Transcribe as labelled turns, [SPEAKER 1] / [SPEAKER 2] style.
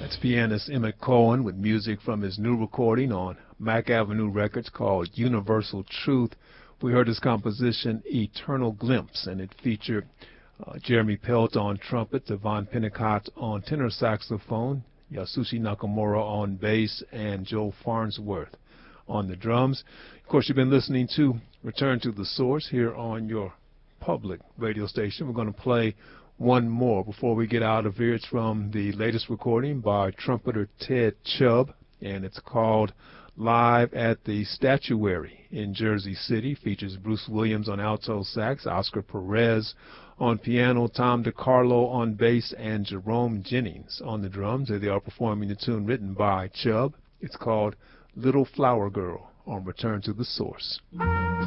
[SPEAKER 1] That's pianist Emmett Cohen with music from his new recording on Mack Avenue Records called Universal Truth. We heard his composition Eternal Glimpse, and it featured Jeremy Pelt on trumpet, Devon Pennicott on tenor saxophone, Yasushi Nakamura on bass, and Joe Farnsworth on the drums. Of course, you've been listening to Return to the Source here on your public radio station. We're going to play one more before we get out of here. It's from the latest recording by trumpeter Ted Chubb, and it's called Live at the Statuary in Jersey City. Features Bruce Williams on alto sax, Oscar Perez on piano, Tom DiCarlo on bass, and Jerome Jennings on the drums. They are performing the tune written by Chubb. It's called Little Flower Girl on Return to the Source.